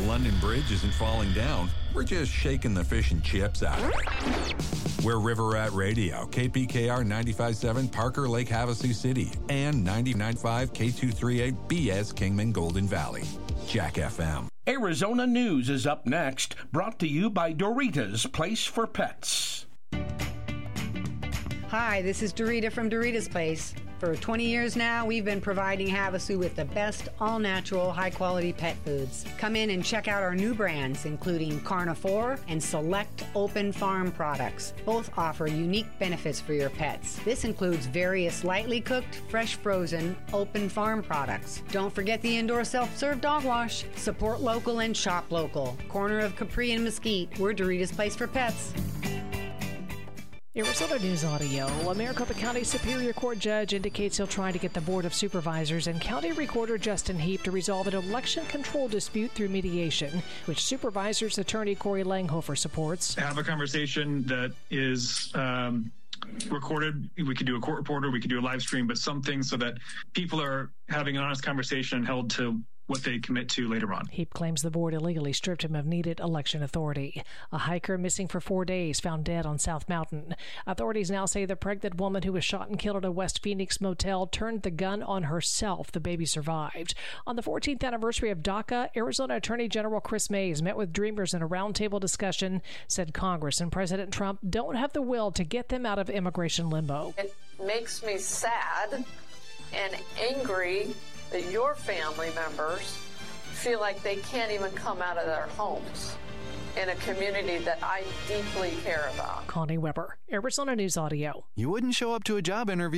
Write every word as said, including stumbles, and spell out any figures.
London Bridge isn't falling down. We're just shaking the fish and chips out of it. We're River Rat Radio, K P K R ninety-five point seven, Parker Lake, Havasu City, and ninety-nine point five K two thirty-eight B S Kingman Golden Valley. Jack F M. Arizona News is up next, brought to you by Doritos Place for Pets. Hi, this is Dorita from Dorita's Place. For twenty years now, we've been providing Havasu with the best all-natural, high-quality pet foods. Come in and check out our new brands, including Carnivore and select Open Farm products. Both offer unique benefits for your pets. This includes various lightly cooked, fresh frozen, Open Farm products. Don't forget the indoor self-serve dog wash. Support local and shop local. Corner of Capri and Mesquite, we're Dorita's Place for Pets. Arizona News Audio. A Maricopa County Superior Court judge indicates he'll try to get the Board of Supervisors and County Recorder Justin Heap to resolve an election control dispute through mediation, which Supervisor's attorney Corey Langhofer supports. Have a conversation that is um, recorded. We could do a court reporter, we could do a live stream, but something so that people are having an honest conversation and held to what they commit to later on. Heap claims the board illegally stripped him of needed election authority. A hiker missing for four days found dead on South Mountain. Authorities now say the pregnant woman who was shot and killed at a West Phoenix motel turned the gun on herself. The baby survived. On the fourteenth anniversary of DACA, Arizona Attorney General Chris Mays met with Dreamers in a roundtable discussion, said Congress and President Trump don't have the will to get them out of immigration limbo. It makes me sad and angry that your family members feel like they can't even come out of their homes in a community that I deeply care about. Connie Weber, Arizona News Audio. You wouldn't show up to a job interview